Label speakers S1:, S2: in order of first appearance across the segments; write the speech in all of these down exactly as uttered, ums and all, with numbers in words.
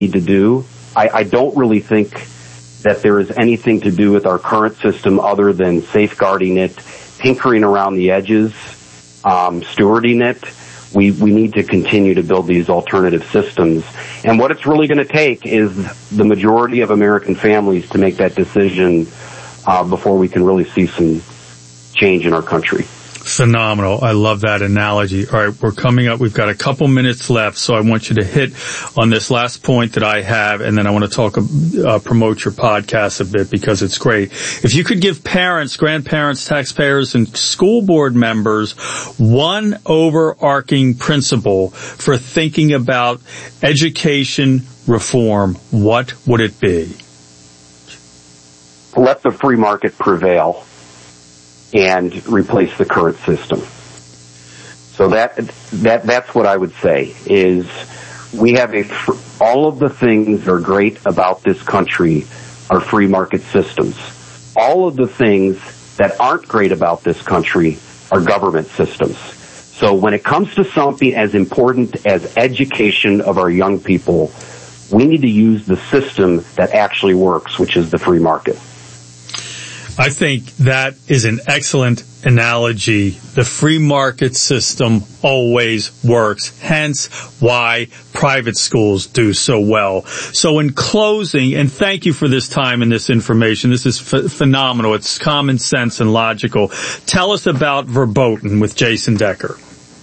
S1: need to do. I, I don't really think that there is anything to do with our current system other than safeguarding it, tinkering around the edges, um, stewarding it. We, we need to continue to build these alternative systems. And what it's really going to take is the majority of American families to make that decision uh, before we can really see some change in our country.
S2: Phenomenal. I love that analogy. All right, we're coming up. We've got a couple minutes left, so I want you to hit on this last point that I have, and then I want to talk, uh, promote your podcast a bit because it's great. If you could give parents, grandparents, taxpayers, and school board members one overarching principle for thinking about education reform, what would it be?
S1: Let the free market prevail and replace the current system. So that that that's what I would say is we have a all of the things that are great about this country are free market systems. All of the things that aren't great about this country are government systems. So when it comes to something as important as education of our young people, we need to use the system that actually works, which is the free market.
S2: I think that is an excellent analogy. The free market system always works, hence why private schools do so well. So in closing, and thank you for this time and this information. This is ph- phenomenal. It's common sense and logical. Tell us about Verboten with Jason Decker.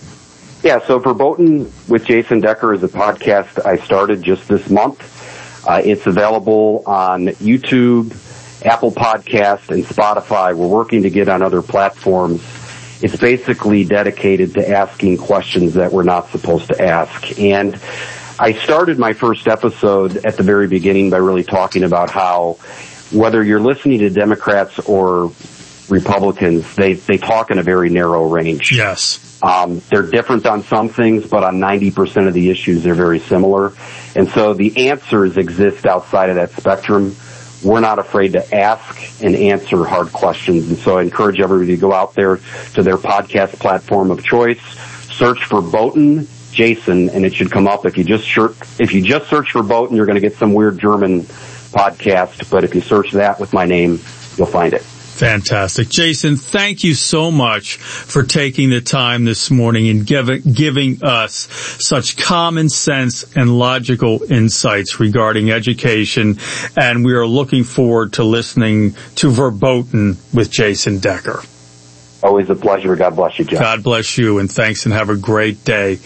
S1: Yeah, so Verboten with Jason Decker is a podcast I started just this month. Uh, it's available on YouTube, Apple Podcast, and Spotify. We're working to get on other platforms. It's basically dedicated to asking questions that we're not supposed to ask. And I started my first episode at the very beginning by really talking about how whether you're listening to Democrats or Republicans, they, they talk in a very narrow range.
S2: Yes.
S1: Um, they're different on some things, but on ninety percent of the issues, they're very similar. And so the answers exist outside of that spectrum. We're not afraid to ask and answer hard questions. And so I encourage everybody to go out there to their podcast platform of choice, search for Verboten Jason, and it should come up. If you just search, if you just search for Verboten, you're going to get some weird German podcast. But if you search that with my name, you'll find it.
S2: Fantastic. Jason, thank you so much for taking the time this morning and giving, giving us such common sense and logical insights regarding education. And we are looking forward to listening to Verboten with Jason Decker.
S1: Always a pleasure. God bless you, Jeff.
S2: God bless you, and thanks, and have a great day.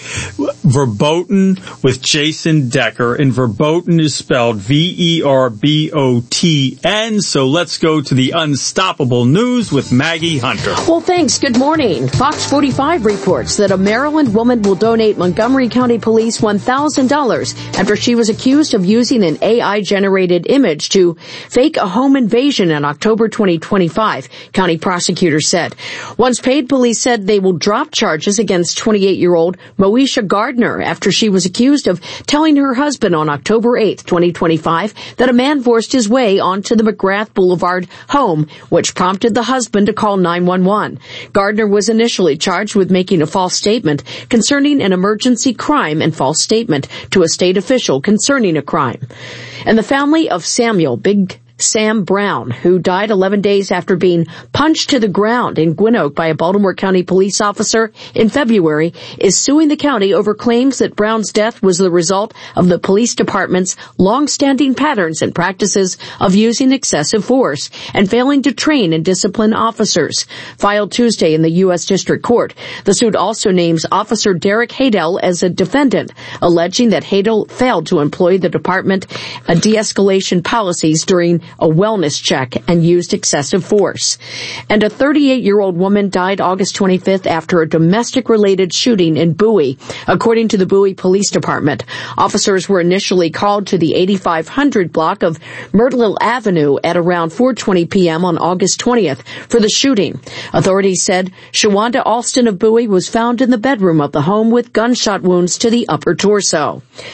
S2: Verboten with Jason Decker, and Verboten is spelled V E R B O T N. So let's go to the unstoppable news with Maggie Hunter.
S3: Well, thanks. Good morning. Fox forty-five reports that a Maryland woman will donate Montgomery County Police one thousand dollars after she was accused of using an A I-generated image to fake a home invasion in October twenty twenty-five, county prosecutors said. Once paid, police said they will drop charges against twenty-eight-year-old Moesha Gardner after she was accused of telling her husband on October eighth, twenty twenty-five, that a man forced his way onto the McGrath Boulevard home, which prompted the husband to call nine one one. Gardner was initially charged with making a false statement concerning an emergency crime and false statement to a state official concerning a crime. And the family of Samuel Big Sam Brown, who died eleven days after being punched to the ground in Gwinoak by a Baltimore County police officer in February, is suing the county over claims that Brown's death was the result of the police department's long-standing patterns and practices of using excessive force and failing to train and discipline officers. Filed Tuesday in the U S District Court, the suit also names Officer Derek Hadel as a defendant, alleging that Hadel failed to employ the department uh, de-escalation policies during a wellness check and used excessive force. And a thirty-eight-year-old woman died August twenty-fifth after a domestic-related shooting in Bowie. According to the Bowie Police Department, officers were initially called to the eighty-five hundred block of Myrtle Avenue at around four twenty p.m. on August twentieth for the shooting. Authorities said Shawanda Alston of Bowie was found in the bedroom of the home with gunshot wounds to the upper torso.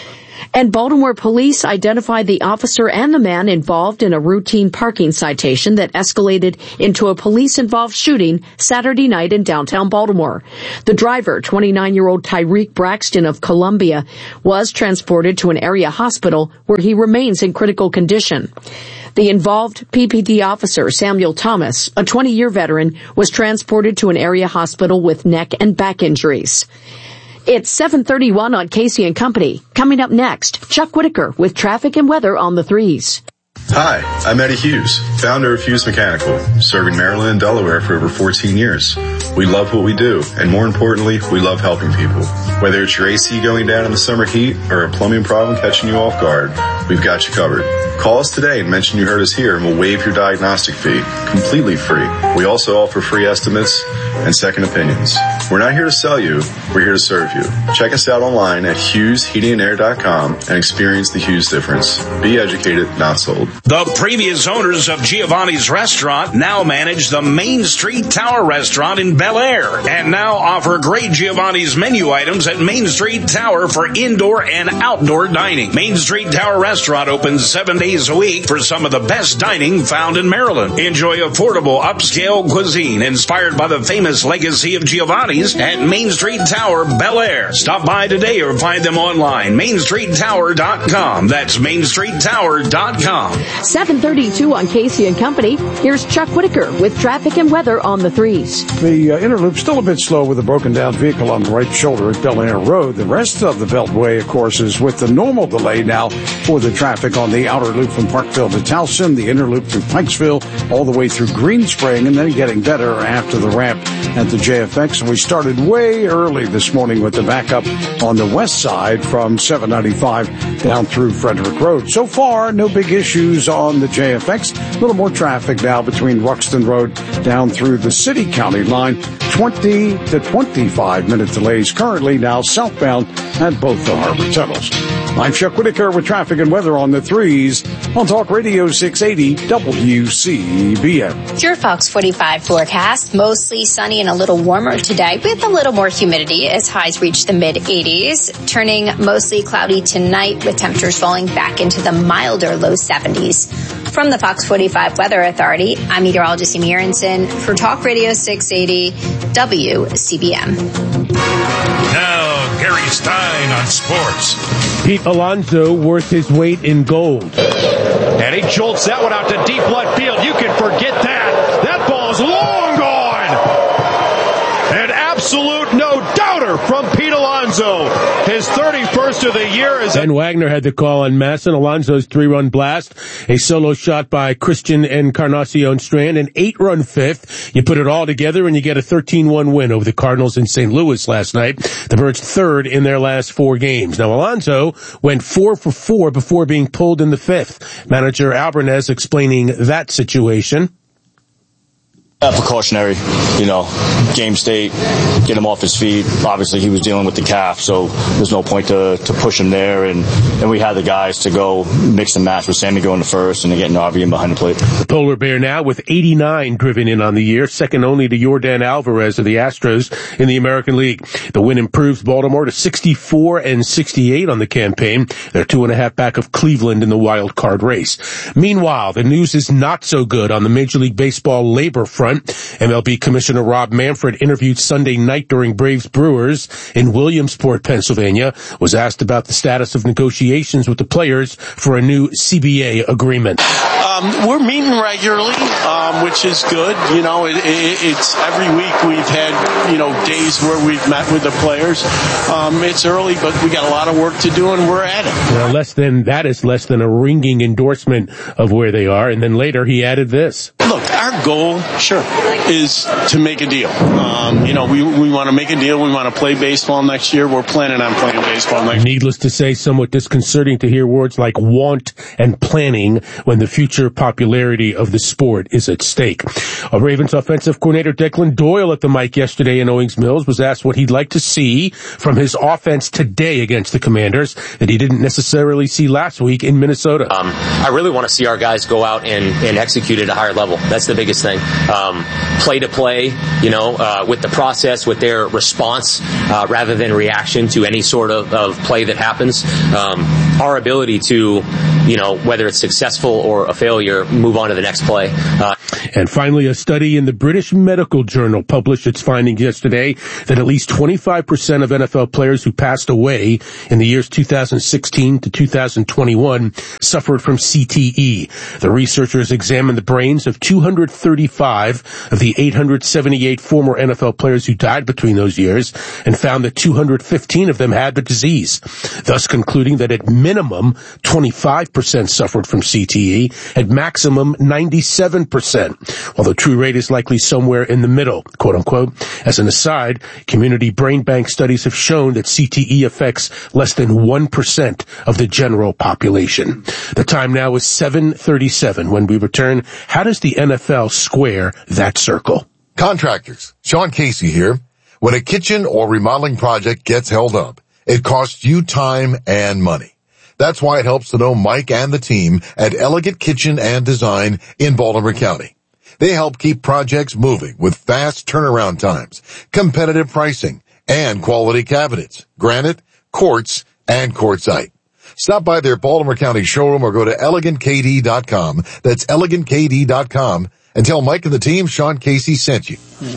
S3: And Baltimore police identified the officer and the man involved in a routine parking citation that escalated into a police-involved shooting Saturday night in downtown Baltimore. The driver, twenty-nine-year-old Tyreek Braxton of Columbia, was transported to an area hospital where he remains in critical condition. The involved P P D officer, Samuel Thomas, a twenty-year veteran, was transported to an area hospital with neck and back injuries. It's seven thirty-one on Casey and Company. Coming up next, Chuck Whitaker with traffic and weather on the threes.
S4: Hi, I'm Eddie Hughes, founder of Hughes Mechanical, serving Maryland and Delaware for over fourteen years. We love what we do, and more importantly, we love helping people. Whether it's your A C going down in the summer heat or a plumbing problem catching you off guard, we've got you covered. Call us today and mention you heard us here, and we'll waive your diagnostic fee, completely free. We also offer free estimates and second opinions. We're not here to sell you, we're here to serve you. Check us out online at hughes heating and air dot com and experience the Hughes difference. Be educated, not sold.
S5: The previous owners of Giovanni's Restaurant now manage the Main Street Tower Restaurant in Bel Air and now offer great Giovanni's menu items at Main Street Tower for indoor and outdoor dining. Main Street Tower Restaurant opens seven days a week for some of the best dining found in Maryland. Enjoy affordable upscale cuisine inspired by the famous legacy of Giovanni's at Main Street Tower, Bel Air. Stop by today or find them online, main street tower dot com. That's main street tower dot com.
S3: seven thirty-two on Casey and Company. Here's Chuck Whitaker with traffic and weather on the threes.
S6: The uh, inner loop still a bit slow with a broken down vehicle on the right shoulder at Bel Air Road. The rest of the Beltway, of course, is with the normal delay now for the traffic on the outer loop from Parkville to Towson, the inner loop through Pikesville, all the way through Green Spring, and then getting better after the ramp at the J F X. We started way early this morning with the backup on the west side from seven ninety-five down through Frederick Road. So far, no big issues on the J F X. A little more traffic now between Ruxton Road down through the city-county line. twenty to twenty-five minute delays currently now southbound at both the harbor tunnels. I'm Chuck Whitaker with traffic and weather on the threes on Talk Radio six eighty W C B M.
S7: Your Fox forty-five forecast, mostly sunny and a little warmer today with a little more humidity as highs reach the mid eighties, turning mostly cloudy tonight with temperatures falling back into the milder low seventies. From the Fox forty-five Weather Authority, I'm meteorologist Amy Aronson for Talk Radio six eighty W C B M.
S8: Now, Gary Stein on sports.
S9: Pete Alonso worth his weight in gold.
S10: And he jolts that one out to deep left field. You can forget that. That ball is long gone. An absolute no-doubter from Pete Alonso. His thirty-first of the year is...
S9: Ben Wagner had the call on Masson. Alonso's three-run blast. A solo shot by Christian Encarnacion Strand. An eight-run fifth. You put it all together and you get a thirteen one win over the Cardinals in Saint Louis last night. The Birds third in their last four games. Now, Alonso went four for four before being pulled in the fifth. Manager Alvarez explaining that situation.
S11: Uh, precautionary, you know, game state, get him off his feet. Obviously, he was dealing with the calf, so there's no point to, to push him there. And, and we had the guys to go mix and match with Sammy going to first and getting R V in behind the plate.
S9: The Polar Bear now with eighty-nine driven in on the year, second only to Yordan Alvarez of the Astros in the American League. The win improves Baltimore to sixty-four and sixty-eight on the campaign. They're two and a half back of Cleveland in the wild card race. Meanwhile, the news is not so good on the Major League Baseball labor front. M L B Commissioner Rob Manfred, interviewed Sunday night during Braves Brewers in Williamsport, Pennsylvania, was asked about the status of negotiations with the players for a new C B A agreement.
S12: Um, we're meeting regularly, um, which is good. You know, it, it, it's every week we've had, you know, days where we've met with the players. Um, it's early, but we got a lot of work to do, and we're at it.
S9: Well, less than, that is less than a ringing endorsement of where they are. And then later he added this.
S12: Look, our goal, sure, is to make a deal. Um, you know, we we want to make a deal. We want to play baseball next year. We're planning on playing baseball next year.
S9: Needless to say, somewhat disconcerting to hear words like want and planning when the future future popularity of the sport is at stake. A Ravens offensive coordinator Declan Doyle at the mic yesterday in Owings Mills was asked what he'd like to see from his offense today against the Commanders that he didn't necessarily see last week in Minnesota.
S13: Um, I really want to see our guys go out and, and execute at a higher level. That's the biggest thing. Um, play to play, you know, uh, with the process, with their response, uh, rather than reaction to any sort of, of play that happens. Um, our ability to, you know, whether it's successful or a failure, move on to the next play. Uh,
S9: and finally, a study in the British Medical Journal published its findings yesterday that at least twenty-five percent of N F L players who passed away in the years two thousand sixteen to two thousand twenty-one suffered from C T E. The researchers examined the brains of two hundred thirty-five of the eight hundred seventy-eight former N F L players who died between those years and found that two hundred fifteen of them had the disease, thus concluding that at minimum twenty-five percent suffered from C T E, at maximum ninety-seven percent, while the true rate is likely somewhere in the middle, quote unquote. As an aside, community brain bank studies have shown that C T E affects less than one percent of the general population. The time now is seven thirty-seven. When we return, how does the N F L square that circle?
S14: Contractors, Sean Casey here. When a kitchen or remodeling project gets held up, it costs you time and money. That's why it helps to know Mike and the team at Elegant Kitchen and Design in Baltimore County. They help keep projects moving with fast turnaround times, competitive pricing, and quality cabinets, granite, quartz, and quartzite. Stop by their Baltimore County showroom or go to elegant k d dot com. That's elegant k d dot com. And tell Mike and the team Sean Casey sent you.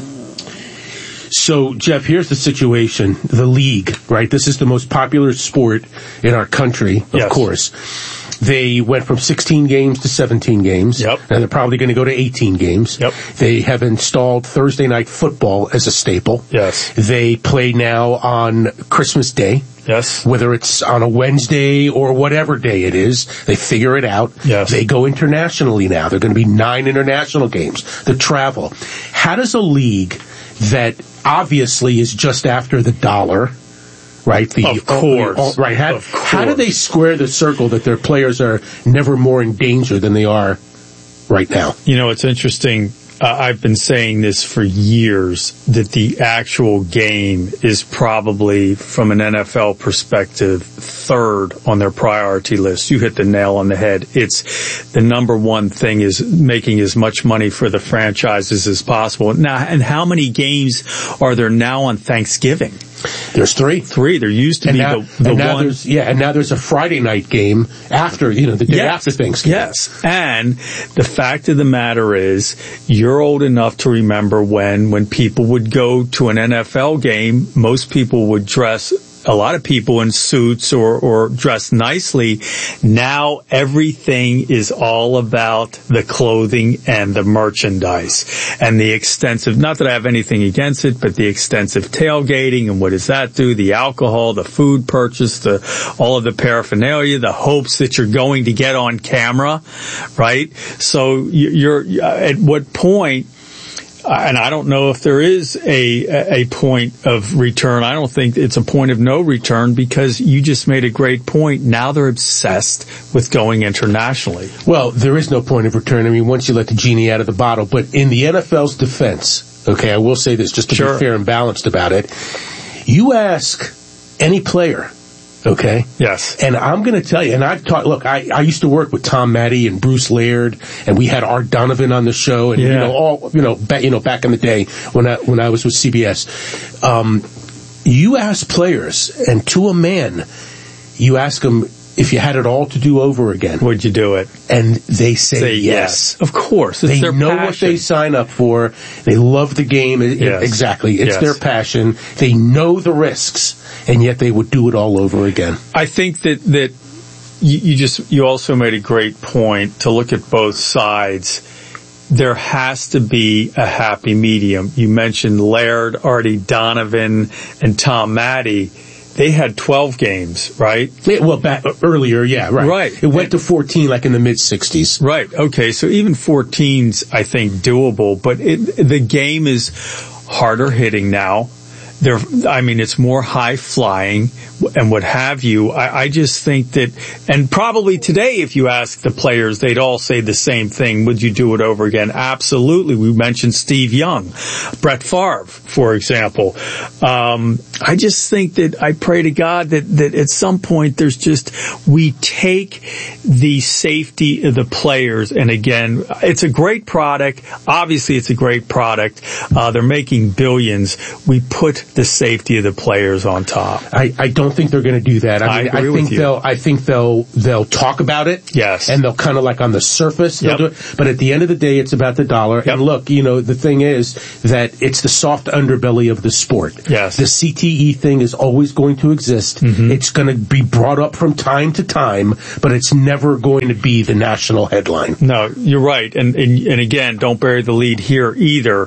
S9: So, Jeff, here's the situation. The league, right? This is the most popular sport in our country, of yes. course. They went from sixteen games to seventeen games.
S2: Yep.
S9: And they're probably going to go to eighteen games.
S2: Yep.
S9: They have installed Thursday night football as a staple.
S2: Yes.
S9: They play now on Christmas Day.
S2: Yes.
S9: Whether it's on a Wednesday or whatever day it is, they figure it out.
S2: Yes.
S9: They go internationally now. There are going to be nine international games. The travel. How does a league that obviously is just after the dollar, right? The,
S2: of course.
S9: Oh, right. How,
S2: of course.
S9: How do they square the circle that their players are never more in danger than they are right now?
S2: You know, it's interesting. Uh, I've been saying this for years, that the actual game is probably, from an N F L perspective, third on their priority list. You hit the nail on the head. It's the number one thing is making as much money for the franchises as possible. Now, and how many games are there now on Thanksgiving?
S9: There's three.
S2: Three. There used to
S9: and
S2: be
S9: now,
S2: the, the
S9: and now
S2: one.
S9: There's, yeah, and now there's a Friday night game after, you know, the day
S2: yes,
S9: after Thanksgiving.
S2: Yes. And the fact of the matter is, you're old enough to remember when, when people would go to an N F L game, most people would dress, a lot of people in suits or, or dress nicely. Now everything is all about the clothing and the merchandise and the extensive, not that I have anything against it, but the extensive tailgating and what does that do? The alcohol, the food purchase, the, all of the paraphernalia, the hopes that you're going to get on camera, right? So you're, at what point, and I don't know if there is a a point of return. I don't think it's a point of no return, because you just made a great point. Now they're obsessed with going internationally.
S9: Well, there is no point of return. I mean, once you let the genie out of the bottle. But in the N F L's defense, okay, I will say this just to
S2: sure.
S9: be fair and balanced about it. You ask any player, okay?
S2: Yes.
S9: And I'm going to tell you, and I've taught, look, I, I used to work with Tom Matte and Bruce Laird, and we had Art Donovan on the show, and,
S2: yeah.
S9: you know, all, you know, ba- you know, back in the day when I, when I was with C B S. Um, you ask players, and to a man, you ask them, if you had it all to do over again,
S2: would you do it?
S9: And they say,
S2: say
S9: yes.
S2: yes. Of course. It's
S9: they
S2: their
S9: know
S2: passion.
S9: what they sign up for. They love the game.
S2: Yes.
S9: Exactly. It's
S2: yes.
S9: their passion. They know the risks, and yet they would do it all over again.
S2: I think that, that you, you just, you also made a great point to look at both sides. There has to be a happy medium. You mentioned Laird, Artie Donovan, and Tom Matte. They had twelve games, right?
S9: Yeah, well, back earlier, yeah, right.
S2: Right.
S9: It went to fourteen, like in the mid-sixties.
S2: Right. Okay. So even fourteen's, I think, doable, but it, the game is harder hitting now. they're, I mean, it's more high flying and what have you. I, I just think that, and probably today, if you ask the players, they'd all say the same thing. Would you do it over again? Absolutely. We mentioned Steve Young, Brett Favre, for example. Um, I just think that I pray to God that, that at some point there's just, we take the safety of the players. And again, it's a great product. Obviously, it's a great product. Uh, they're making billions. We put the safety of the players on top.
S9: I, I don't think they're going to do that. I, mean,
S2: I agree
S9: I think
S2: with you.
S9: they'll. I think they'll. They'll talk about it.
S2: Yes.
S9: And they'll kind of like on the surface. They'll
S2: Yep.
S9: do it. But at the end of the day, it's about the dollar.
S2: Yep.
S9: And look, you know, the thing is that it's the soft underbelly of the sport.
S2: Yes.
S9: The C T E thing is always going to exist.
S2: Mm-hmm.
S9: It's going to be brought up from time to time, but it's never going to be the national headline.
S2: No, you're right. And, and, and again, don't bury the lead here either.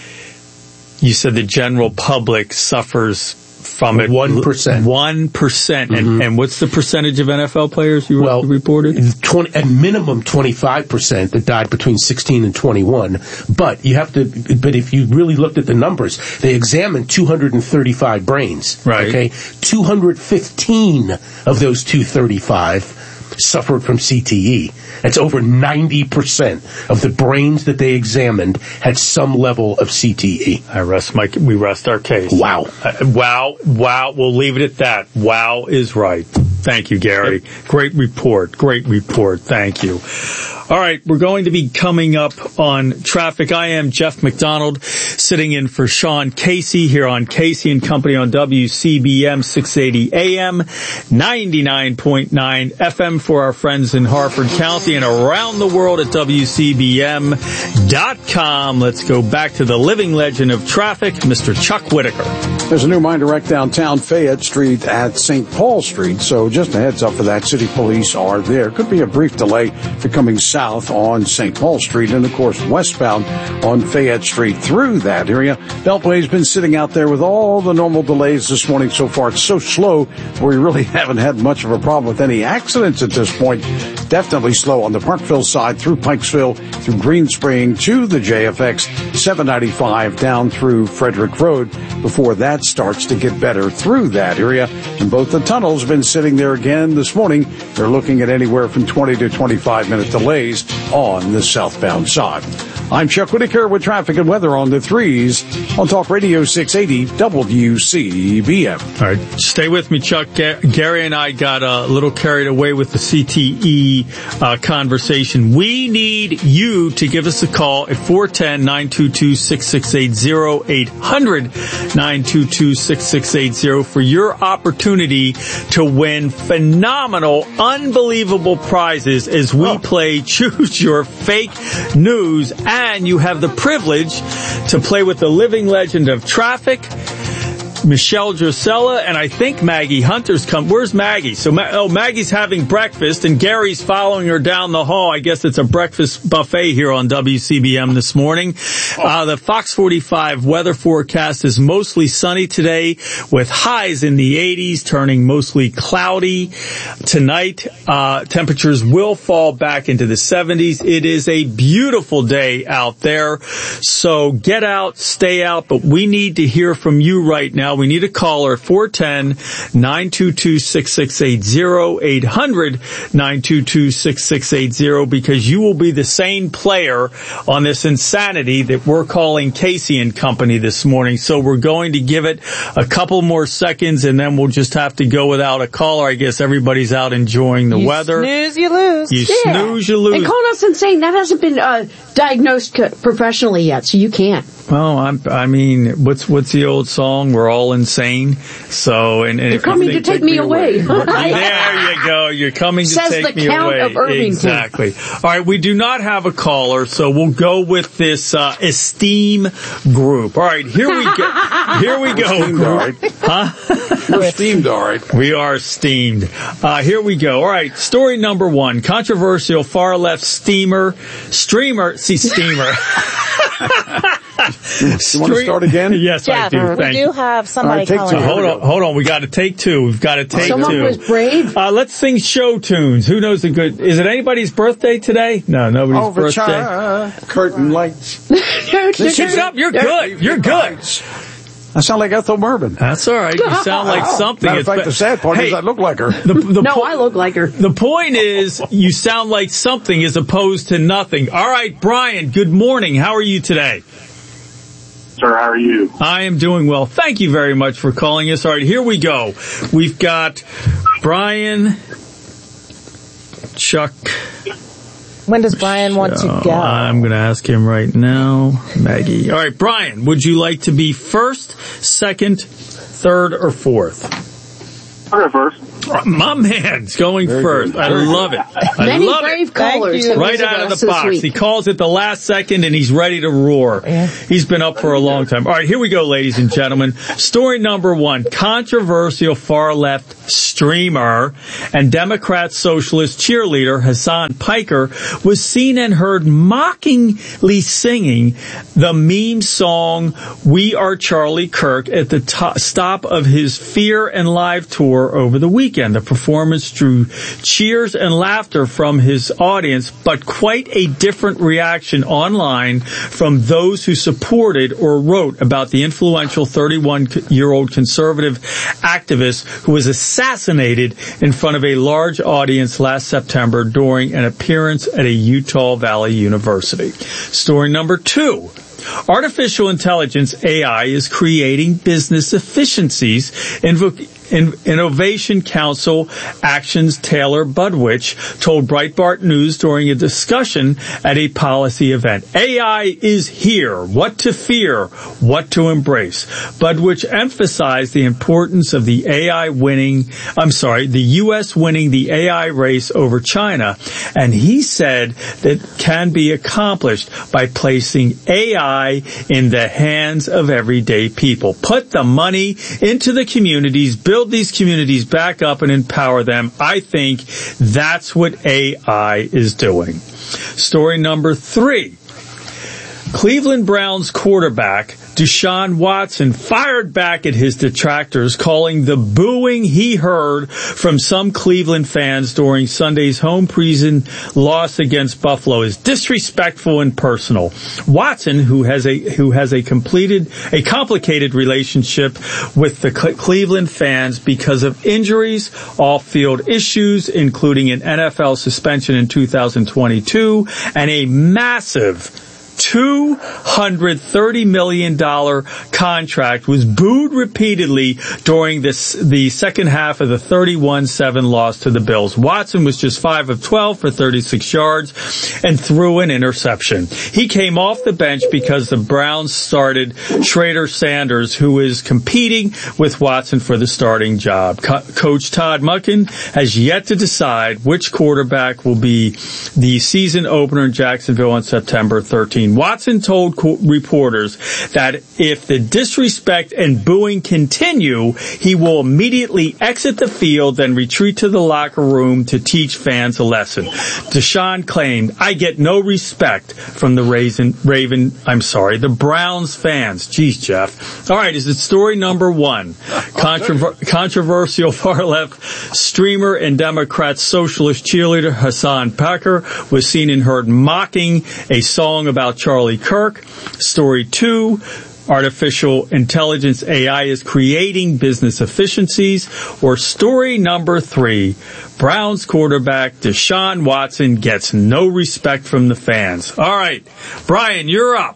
S2: You said the general public suffers from it.
S9: One percent.
S2: One percent.
S9: Mm-hmm.
S2: And, and what's the percentage of N F L players you
S9: well,
S2: reported?
S9: twenty, at minimum twenty-five percent that died between sixteen and twenty-one. But you have to, but if you really looked at the numbers, they examined two hundred thirty-five brains.
S2: Right.
S9: Okay. two hundred fifteen of those two hundred thirty-five suffered from C T E. That's over ninety percent of the brains that they examined had some level of C T E.
S2: I rest my, we rest our case.
S9: Wow.
S2: Uh, wow. Wow. We'll leave it at that. Wow is right. Thank you, Gary. Great report. Great report. Thank you. All right, we're going to be coming up on traffic. I am Jeff McDonald, sitting in for Sean Casey here on Casey and Company on W C B M six eighty A M, ninety-nine point nine F M for our friends in Harford County and around the world at W C B M dot com. Let's go back to the living legend of traffic, Mister Chuck Whitaker.
S6: There's a new Mind Direct downtown Fayette Street at Saint Paul Street, so just a heads up for that. City police are there. Could be a brief delay if you're coming south on Saint Paul Street and, of course, westbound on Fayette Street through that area. Beltway's been sitting out there with all the normal delays this morning so far. It's so slow we really haven't had much of a problem with any accidents at this point. Definitely slow on the Parkville side through Pikesville, through Green Spring to the J F X, seven ninety-five down through Frederick Road before that starts to get better through that area. And both the tunnels have been sitting there again this morning. They're looking at anywhere from twenty to twenty-five minute delays on the southbound side. I'm Chuck Whitaker with traffic and weather on the threes on Talk Radio six eighty W C B M.
S2: All right, stay with me, Chuck. Gary and I got a little carried away with the C T E uh, conversation. We need you to give us a call at four one zero, nine two two, six six eight zero, eight hundred, nine two two, six six eight zero for your opportunity to win phenomenal, unbelievable prizes as we oh. play Choose Your Fake News. And you have the privilege to play with the living legend of traffic, Michelle Drusella, and I think Maggie Hunter's come. Where's Maggie? So, oh, Maggie's having breakfast, and Gary's following her down the hall. I guess it's a breakfast buffet here on W C B M this morning. Uh, the Fox forty-five weather forecast is mostly sunny today with highs in the eighties, turning mostly cloudy. Tonight, uh, temperatures will fall back into the seventies. It is a beautiful day out there. So get out, stay out, but we need to hear from you right now. We need a caller at four one zero, nine two two, six six eight zero, eight hundred, nine two two, six six eight zero, because you will be the same player on this insanity that we're calling Casey and Company this morning. So we're going to give it a couple more seconds, and then we'll just have to go without a caller. I guess everybody's out enjoying the
S15: you
S2: weather.
S15: Snooze, you lose.
S2: You
S3: yeah.
S2: snooze, you lose.
S3: And calling us insane, that hasn't been uh, diagnosed professionally yet, so you can't.
S2: Well, I'm, I mean, what's what's the old song? We're all insane. So, and, and
S3: you're
S2: if
S3: coming
S2: you think,
S3: to take, take me away. away.
S2: There you go. You're coming to
S3: Says
S2: take
S3: the
S2: me
S3: Count
S2: away.
S3: Of Irvington.
S2: Exactly. All right, we do not have a caller, so we'll go with this uh, Esteem group. All right, here we go. Here we go.
S6: Steamed, all right.
S2: Huh?
S6: We're steamed, all right.
S2: We are steamed. Uh, here we go. All right, story number one: controversial far left steamer streamer. See, steamer.
S6: You want to start again?
S2: Yes,
S15: yeah,
S2: I do.
S15: we
S2: Thank
S15: do
S2: you.
S15: have somebody
S6: right, take
S15: calling.
S6: two.
S2: Hold on, hold on. We got to take two. We've got to take
S3: Someone
S2: two.
S3: Someone was brave.
S2: Uh, let's sing show tunes. Who knows the good? Is it anybody's birthday today? No, nobody's
S6: Overture,
S2: birthday.
S6: Curtain lights.
S2: Shut up. You're good. You're good.
S6: I sound like Ethel Merman.
S2: That's all right. You sound like something.
S6: Matter of fact, the sad part
S2: hey,
S6: is I look like her.
S2: The, the
S3: no,
S2: po-
S3: I look like her.
S2: The point is, you sound like something as opposed to nothing. All right, Brian, good morning. How are you today?
S15: Sir, how are you?
S2: I am doing well. Thank you very much for calling us. All right, here we go. We've got Brian, Chuck.
S16: When does Brian want to go?
S2: I'm going to ask him right now. Maggie. All right, Brian, would you like to be first, second, third, or fourth?
S15: I'll go first.
S2: My man's going
S6: Very
S2: first.
S6: good.
S2: I love it. I
S3: Many
S2: love
S3: brave
S2: it.
S3: callers.
S2: Right out of the box. He calls it the last second and he's ready to roar. Yeah. He's been up for a long time. All right, here we go, ladies and gentlemen. Story number one. Controversial far-left streamer and Democrat socialist cheerleader Hasan Piker was seen and heard mockingly singing the meme song We Are Charlie Kirk at the top, stop of his Fear and Live tour over the weekend. The performance drew cheers and laughter from his audience, but quite a different reaction online from those who supported or wrote about the influential thirty-one-year-old conservative activist who was assassinated in front of a large audience last September during an appearance at a Utah Valley University. Story number two. Artificial intelligence, A I, is creating business efficiencies. Invo- In- Innovation Council Actions Taylor Budwich told Breitbart News during a discussion at a policy event. A I is here. What to fear, what to embrace. Budwich emphasized the importance of the A I winning, I'm sorry, the U S winning the A I race over China. And he said that can be accomplished by placing A I in the hands of everyday people. Put the money into the communities, build these communities back up and empower them. I think that's what A I is doing. Story number three. Cleveland Browns quarterback Deshaun Watson fired back at his detractors, calling the booing he heard from some Cleveland fans during Sunday's home prison loss against Buffalo as disrespectful and personal. Watson, who has a who has a completed a complicated relationship with the Cleveland fans because of injuries, off-field issues, including an N F L suspension in two thousand twenty-two, and a massive two hundred thirty million dollars contract, was booed repeatedly during this, the second half of the thirty-one seven loss to the Bills. Watson was just five of twelve for thirty-six yards and threw an interception. He came off the bench because the Browns started Schrader Sanders, who is competing with Watson for the starting job. Co- Coach Todd Monken has yet to decide which quarterback will be the season opener in Jacksonville on September thirteenth. Watson told co- reporters that if the disrespect and booing continue, he will immediately exit the field and retreat to the locker room to teach fans a lesson. Deshaun claimed, I get no respect from the Raven, Raven, I'm sorry, the Browns fans. Jeez, Jeff. All right, is it story number one? Controver- controversial far-left streamer and Democrat socialist cheerleader Hasan Piker was seen and heard mocking a song about Charlie Kirk. Story two, artificial intelligence A I is creating business efficiencies. Or story number three, Browns quarterback Deshaun Watson gets no respect from the fans. All right, Brian, you're up.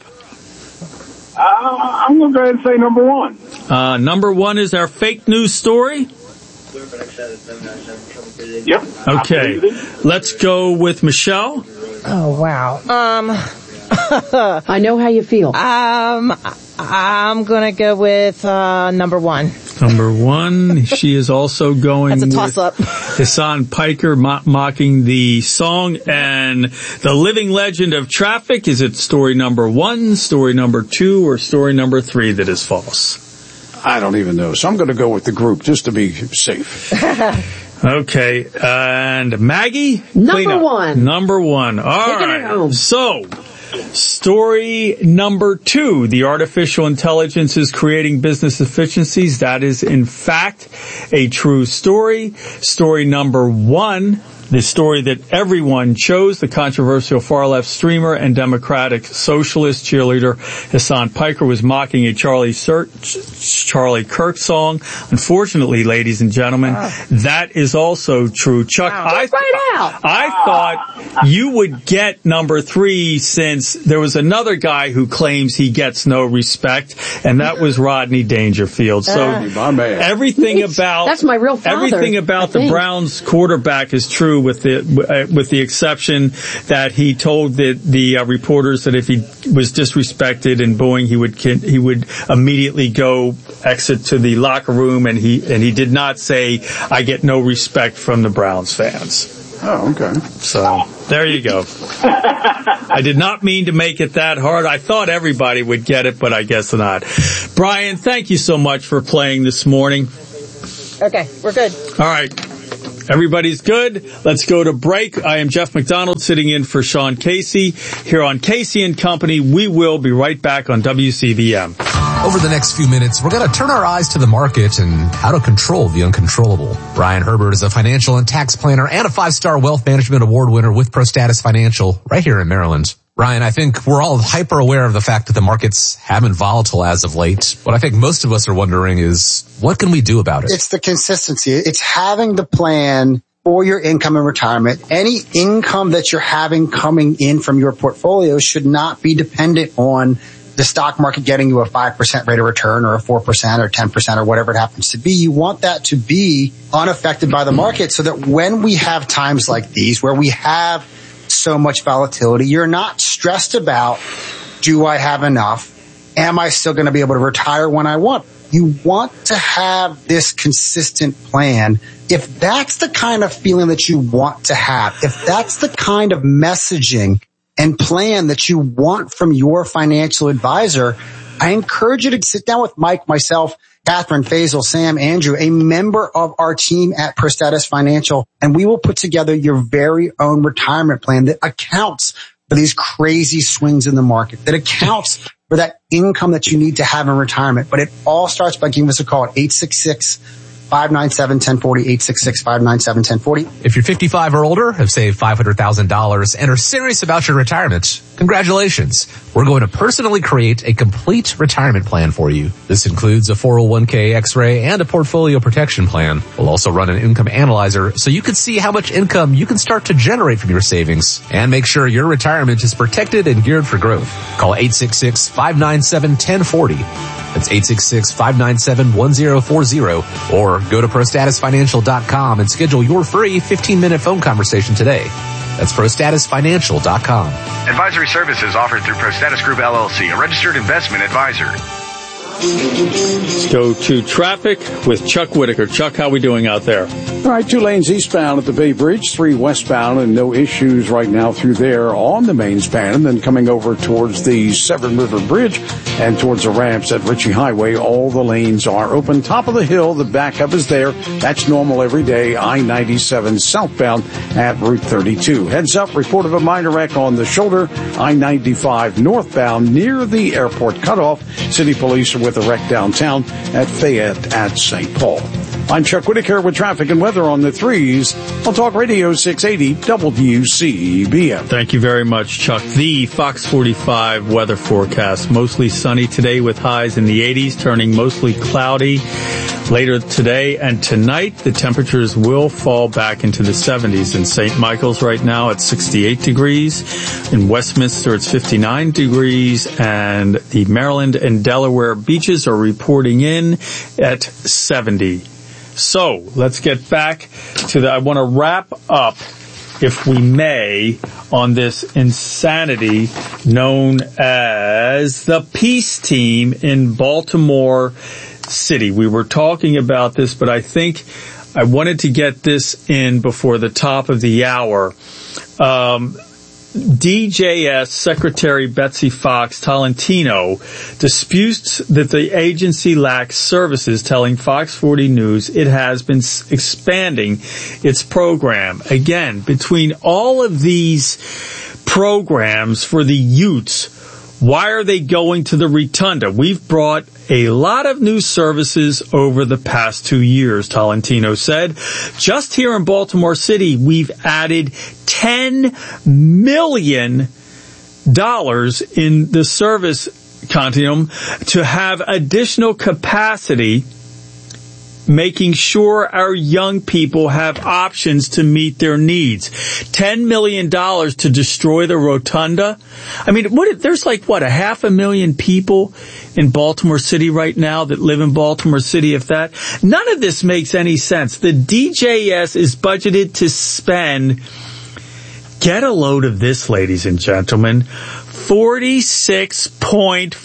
S15: Uh, I'm going to go ahead and say number one.
S2: Uh, number one is our fake news story.
S15: Yep.
S2: Okay, let's go with Michelle.
S16: Oh, wow. Um,
S3: I know how you feel.
S16: Um, I'm going to go with uh, number one.
S2: Number one, she is also going
S16: That's a toss-up.
S2: with Hasan Piker mo- mocking the song and the living legend of traffic. Is it story number one, story number two, or story number three that is false?
S6: I don't even know. So I'm going to go with the group just to be safe.
S2: Okay. And Maggie?
S3: Number one.
S2: Number one. All
S3: Taking
S2: right.
S3: it home.
S2: So, story number two, the artificial intelligence is creating business efficiencies. That is, in fact, a true story. Story number one, the story that everyone chose the controversial far-left streamer and Democratic socialist cheerleader Hassan Piker was mocking a Charlie Sir- Charlie Kirk song. Unfortunately, ladies and gentlemen, ah. that is also true. Chuck, wow. I, th-
S3: right out.
S2: I thought you would get number three since there was another guy who claims he gets no respect, and that was Rodney Dangerfield. So
S6: uh,
S2: everything about
S3: that's my real father,
S2: everything about the Browns quarterback is true, with the uh, with the exception that he told the the uh, reporters that if he was disrespected and booing, he would he would immediately go exit to the locker room, and he and he did not say, "I get no respect from the Browns fans."
S6: Oh, okay.
S2: So there you go. I did not mean to make it that hard. I thought everybody would get it, but I guess not. Brian, thank you so much for playing this morning.
S16: Okay, we're good.
S2: All right. Everybody's good. Let's go to break. I am Jeff McDonald sitting in for Sean Casey here on Casey and Company. We will be right back on W C B M.
S17: Over the next few minutes, we're going to turn our eyes to the market and how to control the uncontrollable. Ryan Herbert is a financial and tax planner and a five-star wealth management award winner with ProStatus Financial right here in Maryland. Ryan, I think we're all hyper aware of the fact that the markets have been volatile as of late. What I think most of us are wondering is, what can we do about it?
S18: It's the consistency. It's having the plan for your income and retirement. Any income that you're having coming in from your portfolio should not be dependent on the stock market getting you a five percent rate of return or a four percent or ten percent or whatever it happens to be. You want that to be unaffected by the market so that when we have times like these where we have so much volatility, you're not stressed about, do I have enough? Am I still going to be able to retire when I want? You want to have this consistent plan. If that's the kind of feeling that you want to have, if that's the kind of messaging and plan that you want from your financial advisor, I encourage you to sit down with Mike, myself, Catherine, Faisal, Sam, Andrew, a member of our team at ProStatus Financial, and we will put together your very own retirement plan that accounts for these crazy swings in the market, that accounts for that income that you need to have in retirement. But it all starts by giving us a call at eight six six, five nine seven, one zero four zero, eight six six, five nine seven, one zero four zero.
S17: If you're fifty-five or older, have saved five hundred thousand dollars, and are serious about your retirement, congratulations. We're going to personally create a complete retirement plan for you. This includes a four oh one k X-ray and a portfolio protection plan. We'll also run an income analyzer so you can see how much income you can start to generate from your savings and make sure your retirement is protected and geared for growth. Call eight six six, five nine seven, one zero four zero. That's eight six six, five nine seven, one zero four zero, or go to pro status financial dot com and schedule your free fifteen minute phone conversation today. That's pro status financial dot com.
S19: Advisory services offered through ProStatus Group L L C, a registered investment advisor.
S2: Let's go to traffic with Chuck Whitaker. Chuck, how are we doing out there?
S6: All right, two lanes eastbound at the Bay Bridge, three westbound, and no issues right now through there on the main span. And then coming over towards the Severn River Bridge and towards the ramps at Ritchie Highway, all the lanes are open. Top of the hill, the backup is there. That's normal every day. I ninety-seven southbound at Route thirty-two. Heads up, report of a minor wreck on the shoulder, I ninety-five northbound near the airport cutoff. City police are with a wreck downtown at Fayette at Saint Paul. I'm Chuck Whitaker with traffic and weather on the threes on Talk Radio six eighty W C B M.
S2: Thank you very much, Chuck. The Fox forty-five weather forecast. Mostly sunny today with highs in the eighties, turning mostly cloudy later today and tonight. The temperatures will fall back into the seventies. In Saint Michael's right now at sixty-eight degrees. In Westminster it's fifty-nine degrees. And the Maryland and Delaware beaches are reporting in at seventy. So let's get back to the, I want to wrap up, if we may, on this insanity known as the Peace Team in Baltimore City. We were talking about this, but I think I wanted to get this in before the top of the hour. Um, D J S Secretary Betsy Fox Tolentino disputes that the agency lacks services, telling Fox forty News it has been expanding its program. Again, between all of these programs for the youths, Why are they going to the Rotunda? We've brought a lot of new services over the past two years, Tolentino said. Just here in Baltimore City, we've added ten million dollars in the service continuum to have additional capacity, making sure our young people have options to meet their needs. ten million dollars to destroy the Rotunda. I mean, what, there's like, what, a half a million people in Baltimore City right now that live in Baltimore City, if that. None of this makes any sense. The D J S is budgeted to spend, get a load of this, ladies and gentlemen, forty-six point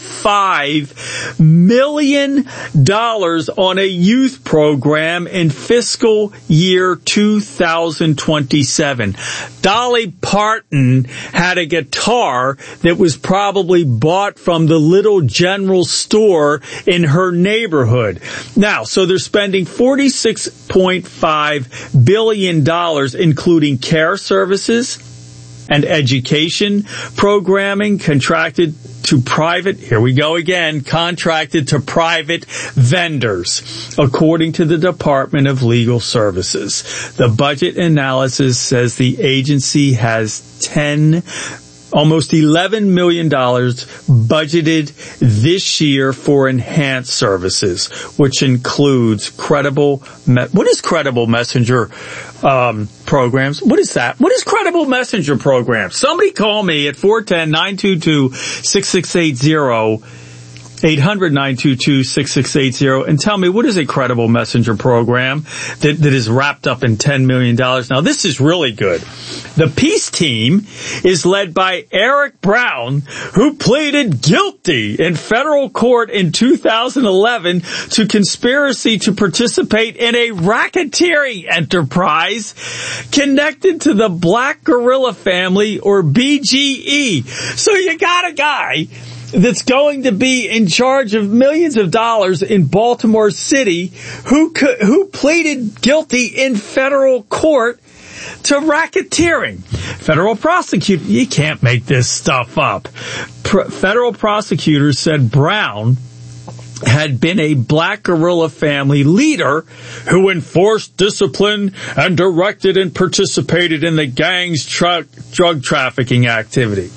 S2: five million dollars on a youth program in fiscal year two thousand twenty-seven. Dolly Parton had a guitar that was probably bought from the little general store in her neighborhood. Now, so they're spending forty-six point five billion dollars, including care services and education programming contracted to private, here we go again, contracted to private vendors, according to the Department of Legal Services. The budget analysis says the agency has ten almost eleven million dollars budgeted this year for enhanced services, which includes credible, me- what is credible messenger um, programs? What is that? What is credible messenger programs? Somebody call me at four one zero, nine two two, six six eight zero, eight hundred, nine two two, six six eight zero, and tell me, what is a credible messenger program that, that is wrapped up in ten million dollars? Now, this is really good. The Peace Team is led by Eric Brown, who pleaded guilty in federal court in two thousand eleven to conspiracy to participate in a racketeering enterprise connected to the Black Guerrilla family, or B G E. So you got a guy that's going to be in charge of millions of dollars in Baltimore City who could, who pleaded guilty in federal court to racketeering. Federal prosecutor, you can't make this stuff up. Pro- federal prosecutors said Brown had been a Black Guerrilla family leader who enforced discipline and directed and participated in the gang's tra- drug trafficking activity.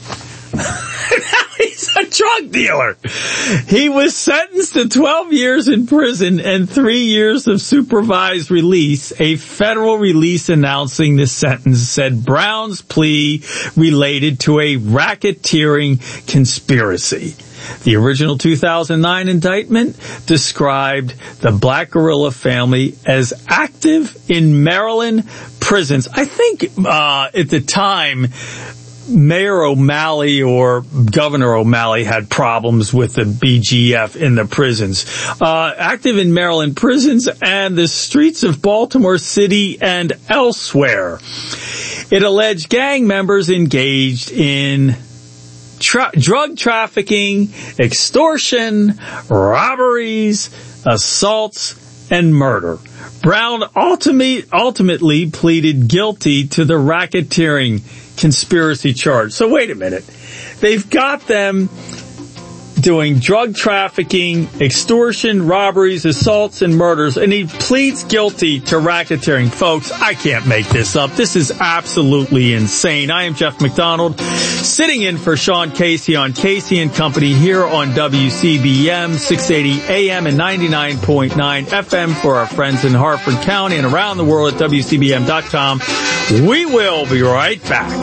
S2: He's a drug dealer. He was sentenced to twelve years in prison and three years of supervised release. A federal release announcing the sentence said Brown's plea related to a racketeering conspiracy. The original two thousand nine indictment described the Black Guerrilla family as active in Maryland prisons. I think uh at the time, Mayor O'Malley or Governor O'Malley had problems with the B G F in the prisons. Uh, active in Maryland prisons and the streets of Baltimore City and elsewhere. It alleged gang members engaged in tra- drug trafficking, extortion, robberies, assaults, and murder. Brown ultimately, ultimately pleaded guilty to the racketeering conspiracy charge. So wait a minute. They've got them doing drug trafficking, extortion, robberies, assaults, and murders, and he pleads guilty to racketeering. Folks, I can't make this up. This is absolutely insane. I am Jeff McDonald, sitting in for Sean Casey on Casey and Company here on W C B M, six eighty A M and ninety-nine point nine F M for our friends in Harford County and around the world at W C B M dot com. We will be right back.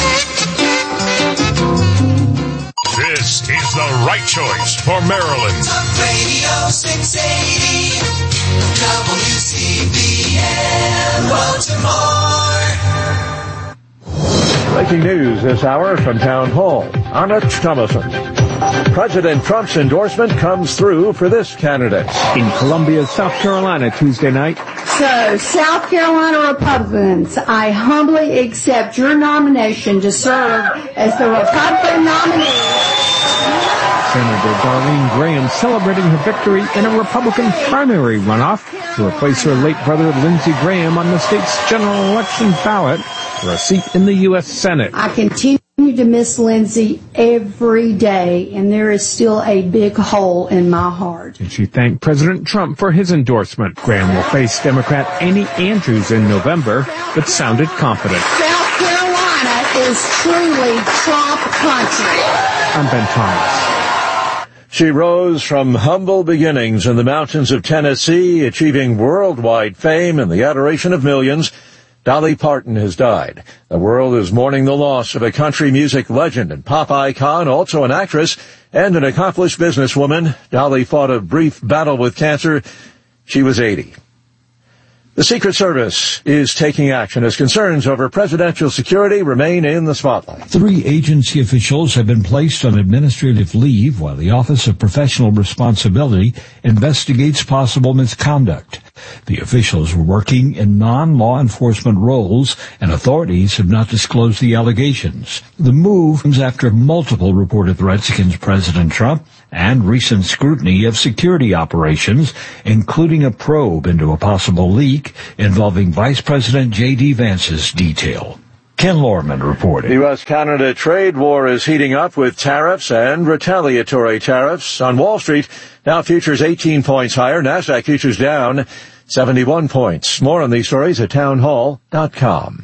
S8: This is the right choice for Maryland.
S20: Talk Radio six eighty W C B M Baltimore.
S10: Breaking news this hour from Town Hall. I'm Rich Thomason. President Trump's endorsement comes through for this candidate.
S21: In Columbia, South Carolina, Tuesday night.
S22: So, South Carolina Republicans, I humbly accept your nomination to serve as the Republican nominee.
S21: Senator Darlene Graham celebrating her victory in a Republican primary runoff to replace her late brother Lindsey Graham on the state's general election ballot for a seat in the U S Senate.
S22: I continue To miss Lindsay every day, and there is still a big hole in my heart.
S21: And she thanked President Trump for his endorsement. Graham will face Democrat Amy Andrews in November, but sounded confident.
S22: South Carolina is truly Trump country.
S21: I'm Ben Thomas.
S1: She rose from humble beginnings in the mountains of Tennessee, achieving worldwide fame and the adoration of millions. Dolly Parton has died. The world is mourning the loss of a country music legend and pop icon, also an actress and an accomplished businesswoman. Dolly fought a brief battle with cancer. She was eighty. The Secret Service is taking action as concerns over presidential security remain in the spotlight.
S4: Three agency officials have been placed on administrative leave while the Office of Professional Responsibility investigates possible misconduct. The officials were working in non-law enforcement roles, and authorities have not disclosed the allegations. The move comes after multiple reported threats against President Trump and recent scrutiny of security operations, including a probe into a possible leak involving Vice President J D. Vance's detail. Ken Lorman reported.
S1: The U S Canada trade war is heating up with tariffs and retaliatory tariffs. On Wall Street, Dow futures eighteen points higher, NASDAQ futures down seventy-one points. More on these stories at townhall dot com.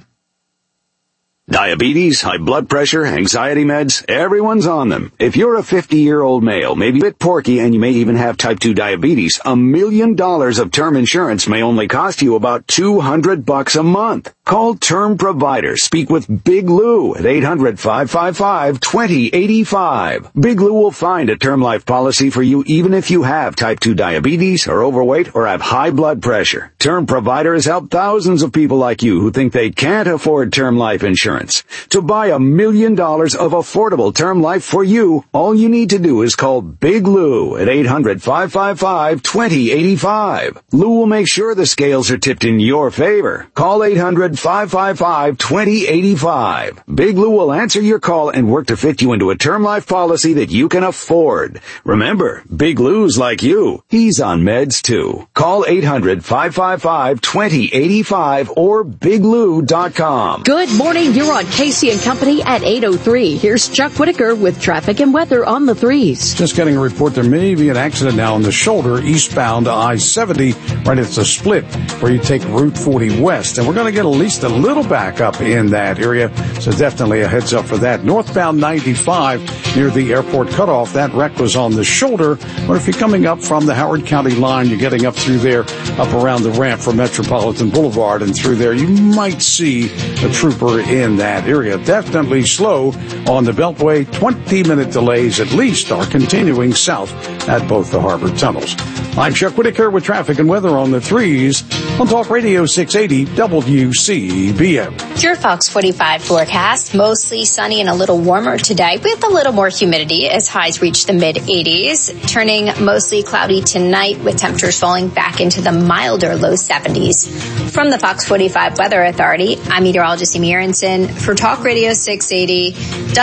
S5: Diabetes, high blood pressure, anxiety meds, everyone's on them. If you're a fifty-year-old male, maybe a bit porky, and you may even have type two diabetes, a million dollars of term insurance may only cost you about two hundred bucks a month. Call Term Provider. Speak with Big Lou at eight hundred, five five five, two zero eight five. Big Lou will find a term life policy for you even if you have type two diabetes, are overweight, or have high blood pressure. Term Provider has helped thousands of people like you who think they can't afford term life insurance. To buy a million dollars of affordable term life for you, all you need to do is call Big Lou at eight hundred, five five five, two zero eight five. Lou will make sure the scales are tipped in your favor. Call eight hundred, five five five, two zero eight five. Big Lou will answer your call and work to fit you into a term life policy that you can afford. Remember, Big Lou's like you. He's on meds too. Call eight hundred, five five five, two zero eight five or big lou dot com.
S3: Good morning. You're on Casey and Company at eight oh three. Here's Chuck Whitaker with traffic and weather on the threes.
S6: Just getting a report there may be an accident now on the shoulder eastbound I seventy, right at the split where you take Route forty west. And we're going to get at least a little backup in that area, so definitely a heads up for that. Northbound ninety-five near the airport cutoff, that wreck was on the shoulder. Or if you're coming up from the Howard County line, you're getting up through there, up around the ramp from Metropolitan Boulevard and through there, you might see a trooper in that area. Definitely slow on the Beltway. twenty minute delays at least are continuing south at both the harbor tunnels. I'm Chuck Whitaker with traffic and weather on the threes on Talk Radio six eighty W C B M.
S7: Your Fox forty-five forecast, mostly sunny and a little warmer today with a little more humidity as highs reach the mid eighties, turning mostly cloudy tonight with temperatures falling back into the milder low seventies. From the Fox forty-five Weather Authority, I'm meteorologist Amy Aronson for Talk Radio six eighty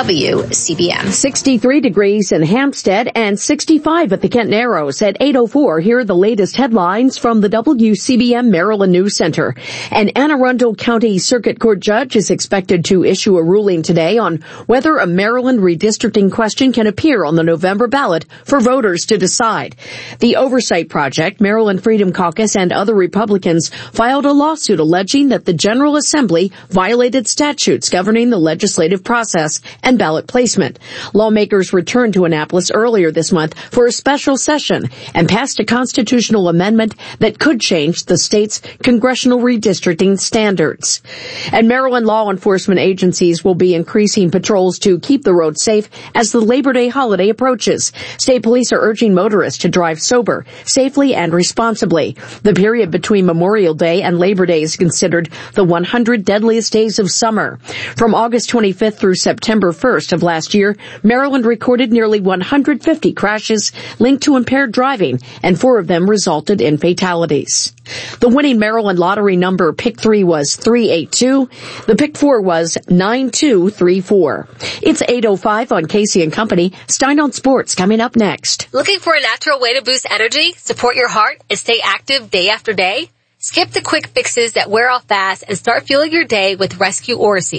S7: W C B M.
S3: sixty-three degrees in Hampstead and sixty-five at the Kent Narrows at eight oh four. Here are the latest headlines from the W C B M Maryland News Center. An Anne Arundel County Circuit Court judge is expected to issue a ruling today on whether a Maryland redistricting question can appear on the November ballot for voters to decide. The Oversight Project, Maryland Freedom Caucus, and other Republicans filed a lawsuit alleging that the General Assembly violated statutes governing the legislative process and ballot placement. Lawmakers returned to Annapolis earlier this month for a special session and passed a constitutional amendment that could change the state's congressional redistricting standards. And Maryland law enforcement agencies will be increasing patrols to keep the roads safe as the Labor Day holiday approaches. State police are urging motorists to drive sober, safely, and responsibly. The period between Memorial Day and Labor Day is considered the one hundred deadliest days of summer. From August twenty-fifth through September first of last year, Maryland recorded nearly one hundred fifty crashes linked to impaired driving, and four of them resulted in fatalities. The winning Maryland lottery number pick three was three eight two. The pick four was nine two three four. It's eight oh five on Casey and Company. Stein on Sports coming up next.
S23: Looking for a natural way to boost energy, support your heart, and stay active day after day? Skip the quick fixes that wear off fast and start fueling your day with Rescue Oracene.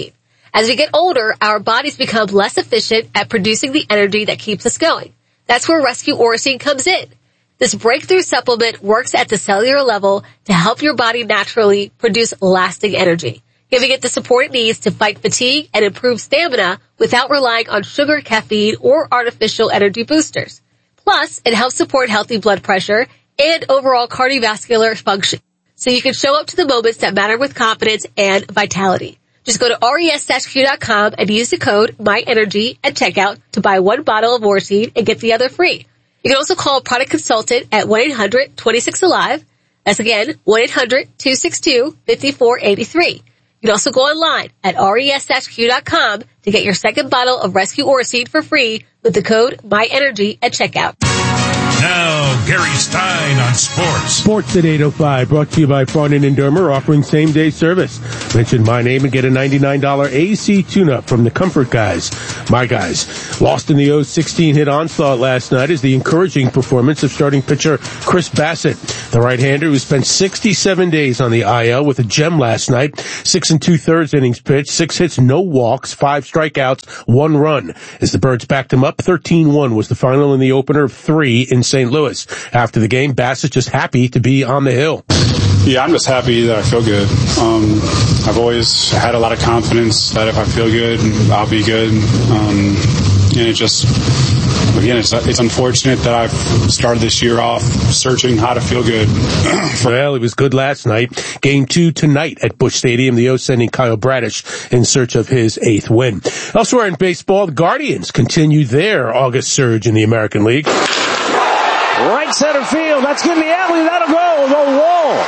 S23: As we get older, our bodies become less efficient at producing the energy that keeps us going. That's where Rescue Oracene comes in. This breakthrough supplement works at the cellular level to help your body naturally produce lasting energy, giving it the support it needs to fight fatigue and improve stamina without relying on sugar, caffeine, or artificial energy boosters. Plus, it helps support healthy blood pressure and overall cardiovascular function, so you can show up to the moments that matter with confidence and vitality. Just go to res dash q dot com and use the code MyEnergy at checkout to buy one bottle of Oracene and get the other free. You can also call a product consultant at one eight hundred two six alive. That's again, one eight hundred two six two five four eight three. You can also go online at res dash q dot com to get your second bottle of Rescue Oracene for free with the code MyEnergy at checkout.
S8: Now, Gary Stein on sports.
S9: Sports at eight oh five, brought to you by Farnan and Dermer, offering same-day service. Mention my name and get a ninety-nine dollars A C tune-up from the Comfort Guys. My guys. Lost in the oh sixteen hit onslaught last night is the encouraging performance of starting pitcher Chris Bassett. The right-hander who spent sixty-seven days on the I L with a gem last night. Six and two-thirds innings pitched, six hits, no walks, five strikeouts, one run. As the Birds backed him up, thirteen one was the final in the opener of three in Saint Louis. After the game, Bassett just happy to be on the hill.
S11: Yeah, I'm just happy that I feel good. Um, I've always had a lot of confidence that if I feel good, I'll be good. Um, and it just, again, it's, it's unfortunate that I've started this year off searching how to feel good.
S9: Well, it was good last night. Game two tonight at Busch Stadium. The O's sending Kyle Bradish in search of his eighth win. Elsewhere in baseball, the Guardians continue their August surge in the American League.
S10: Right center field. That's in the alley. That'll go. The wall.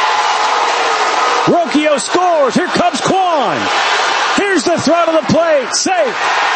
S10: Rocchio scores. Here comes Kwan. Here's the throw to the plate. Safe.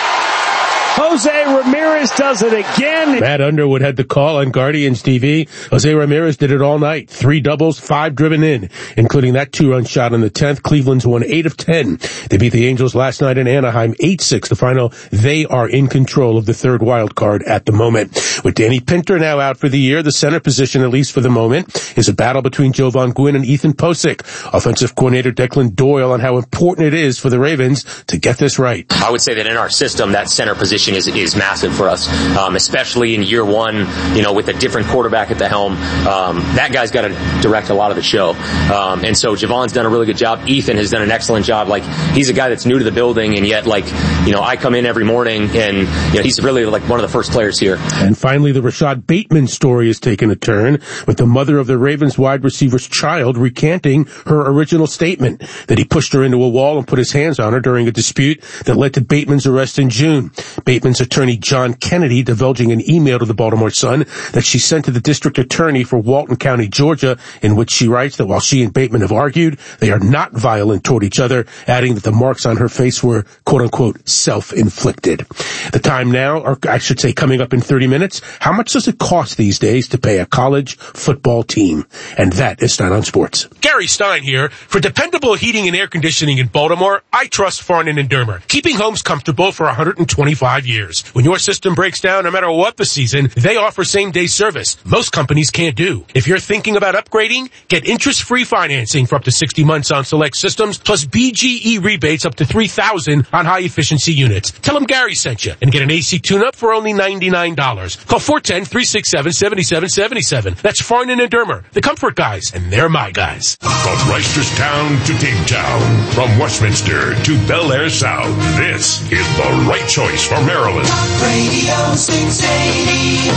S10: Jose Ramirez does it again.
S9: Matt Underwood had the call on Guardians T V. Jose Ramirez did it all night. Three doubles, five driven in, including that two-run shot in the tenth. Cleveland's won eight of ten. They beat the Angels last night in Anaheim, eight six. The final, they are in control of the third wild card at the moment. With Danny Pinter now out for the year, the center position, at least for the moment, is a battle between Jovan Gwynn and Ethan Posick. Offensive coordinator Declan Doyle on how important it is for the Ravens to get this right.
S12: I would say that in our system, that center position is is massive for us, um, especially in year one, you know, with a different quarterback at the helm. Um, that guy's got to direct a lot of the show. Um, and so Javon's done a really good job. Ethan has done an excellent job. Like, he's a guy that's new to the building, and yet, like, you know, I come in every morning, and, you know, he's really, like, one of the first players here.
S9: And finally, the Rashad Bateman story has taken a turn, with the mother of the Ravens wide receiver's child recanting her original statement that he pushed her into a wall and put his hands on her during a dispute that led to Bateman's arrest in June. Bateman's attorney John Kennedy divulging an email to the Baltimore Sun that she sent to the district attorney for Walton County, Georgia, in which she writes that while she and Bateman have argued, they are not violent toward each other, adding that the marks on her face were, quote-unquote, self-inflicted. The time now, or I should say coming up in thirty minutes, how much does it cost these days to pay a college football team? And that is Stein on Sports.
S13: Gary Stein here. For dependable heating and air conditioning in Baltimore, I trust Farnan and Dermer, keeping homes comfortable for one hundred twenty-five years. When your system breaks down, no matter what the season, they offer same-day service. Most companies can't do. If you're thinking about upgrading, get interest-free financing for up to sixty months on select systems, plus B G E rebates up to three thousand dollars on high-efficiency units. Tell them Gary sent you and get an A C tune-up for only ninety-nine dollars. Call four one zero, three six seven, seven seven seven seven. That's Farnan and Dermer, the Comfort Guys, and they're my guys.
S8: From Reisterstown to Dingtown, from Westminster to Bel Air South, this is the right choice for Maryland.
S20: Radio six eighty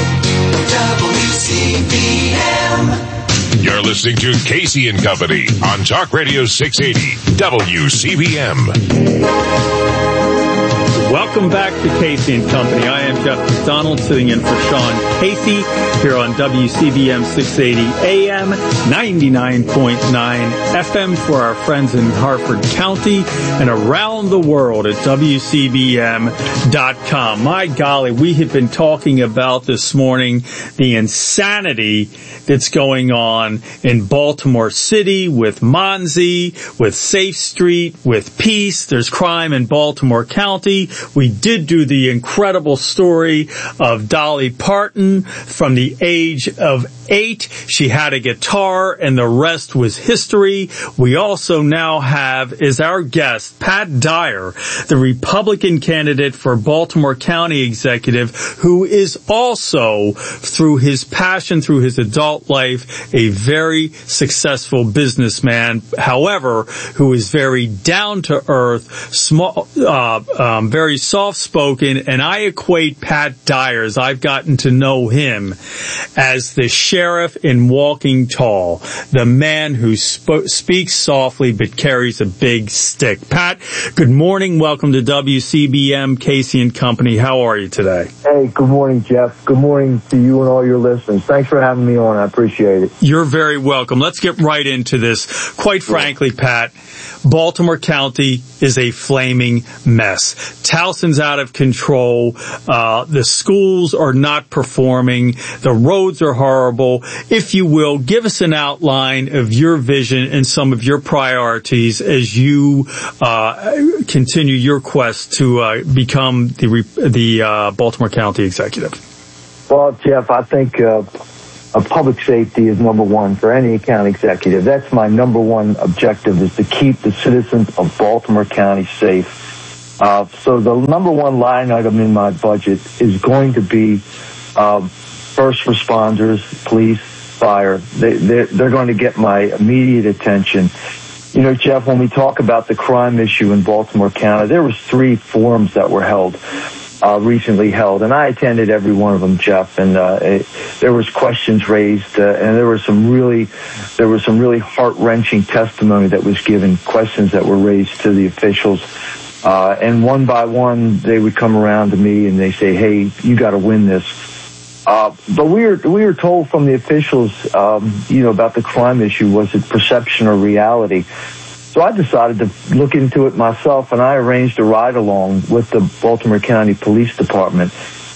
S20: W C B M.
S8: You're listening to Casey and Company on Talk Radio six eighty W C B M.
S2: Welcome back to Casey and Company. I am Jeff McDonald, sitting in for Sean Casey here on W C B M six eighty A M, ninety-nine point nine F M for our friends in Harford County and around the world at W C B M dot com. My golly, we have been talking about this morning the insanity that's going on in Baltimore City with Monzi, with Safe Street, with Peace. There's crime in Baltimore County. We did do the incredible story of Dolly Parton from the age of eight. She had a guitar, and the rest was history. We also now have, as our guest, Pat Dyer, the Republican candidate for Baltimore County Executive, who is also, through his passion, through his adult life, a very successful businessman, however, who is very down-to-earth, small, uh, um, very soft-spoken, and I equate Pat Dyer, as I've gotten to know him, as the sheriff in Walking Tall, the man who sp- speaks softly but carries a big stick. Pat, good morning. Welcome to W C B M, Casey and Company. How are you today?
S14: Hey, good morning, Jeff. Good morning to you and all your listeners. Thanks for having me on. I appreciate it.
S2: You're very welcome. Let's get right into this. Quite frankly, Pat, Baltimore County is a flaming mess. Towson's out of control. Uh, the schools are not performing. The roads are horrible. If you will, give us an outline of your vision and some of your priorities as you uh, continue your quest to uh, become the the uh, Baltimore County Executive.
S14: Well, Jeff, I think uh, uh, public safety is number one for any county executive. That's my number one objective, is to keep the citizens of Baltimore County safe. Uh, so the number one line item in my budget is going to be uh, first responders, police, fire. They, they're, they're going to get my immediate attention. You know, Jeff, when we talk about the crime issue in Baltimore County, there was three forums that were held. Uh, recently held, and I attended every one of them, Jeff. And uh, it, there was questions raised, uh, and there was some really, there was some really heart-wrenching testimony that was given. Questions that were raised to the officials, uh, and one by one, they would come around to me and they say, "Hey, you got to win this." Uh, but we were we were told from the officials, um, you know, about the crime issue. Was it perception or reality? So I decided to look into it myself, and I arranged a ride-along with the Baltimore County Police Department.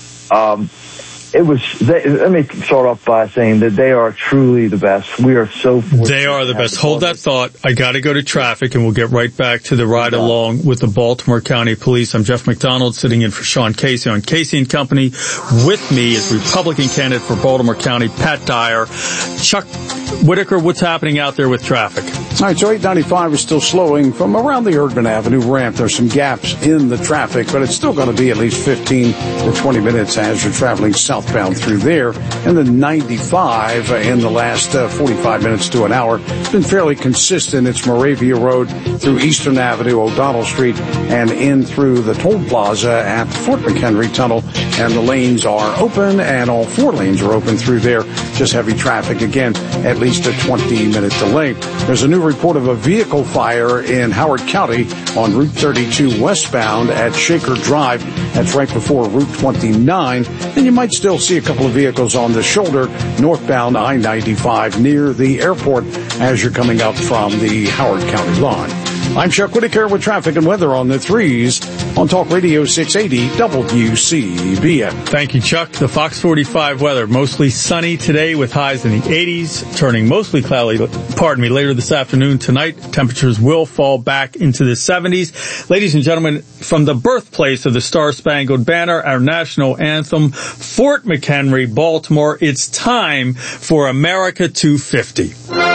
S14: Um, it was, they, let me start off by saying that they are truly the best. We are so fortunate.
S2: They are the best. Hold that thought. I got to go to traffic, and we'll get right back to the ride-along with the Baltimore County Police. I'm Jeff McDonald, sitting in for Sean Casey on Casey and Company. With me is Republican candidate for Baltimore County, Pat Dyer. Chuck Whitaker, what's happening out there with traffic?
S6: All right, so eight ninety-five is still slowing from around the Erdman Avenue ramp. There's some gaps in the traffic, but it's still going to be at least fifteen to twenty minutes as you're traveling southbound through there. And the ninety-five in the last uh, forty-five minutes to an hour. It's been fairly consistent. It's Moravia Road through Eastern Avenue, O'Donnell Street, and in through the toll plaza at the Fort McHenry Tunnel. And the lanes are open, and all four lanes are open through there. Just heavy traffic again, at least a twenty minute delay. There's a new report of a vehicle fire in Howard County on Route thirty-two westbound at Shaker Drive. That's right before Route twenty-nine. And you might still see a couple of vehicles on the shoulder northbound I ninety-five near the airport as you're coming up from the Howard County line. I'm Chuck Whitaker with traffic and weather on the threes on Talk Radio six eighty W C B M.
S2: Thank you, Chuck. The Fox forty-five weather, mostly sunny today with highs in the eighties, turning mostly cloudy, pardon me, later this afternoon. Tonight, temperatures will fall back into the seventies. Ladies and gentlemen, from the birthplace of the Star-Spangled Banner, our national anthem, Fort McHenry, Baltimore, it's time for America two fifty.